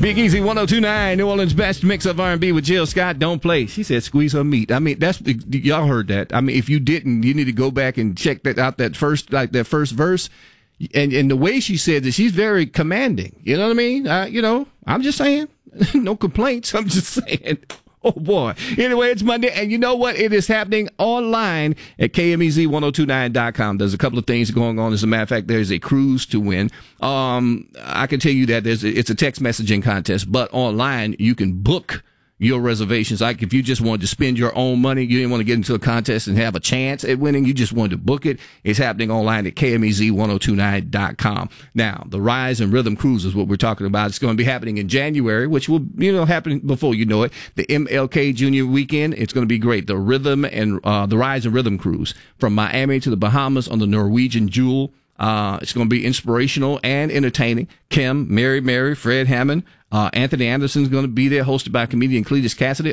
Big Easy 1029, New Orleans' best mix of R&B with Jill Scott. Don't play. She said squeeze her meat. I mean, that's, y'all heard that. I mean, if you didn't, you need to go back and check that out, that first verse. And the way she said that, she's very commanding. You know what I mean? I'm just saying. No complaints. I'm just saying. Oh, boy. Anyway, it's Monday, and you know what? It is happening online at KMEZ1029.com. There's a couple of things going on. As a matter of fact, there's a cruise to win. I can tell you that it's a text messaging contest, but online you can book your reservations. Like if you just wanted to spend your own money, you didn't want to get into a contest and have a chance at winning, you just wanted to book it. It's happening online at KMEZ1029.com. Now, the Rise and Rhythm Cruise is what we're talking about. It's going to be happening in January, which will, happen before you know it. The MLK Junior Weekend, it's going to be great. The Rhythm and the Rise and Rhythm Cruise from Miami to the Bahamas on the Norwegian Jewel. It's going to be inspirational and entertaining. Kim, Mary, Fred Hammond, Anthony Anderson's going to be there, hosted by comedian Cletus Cassidy.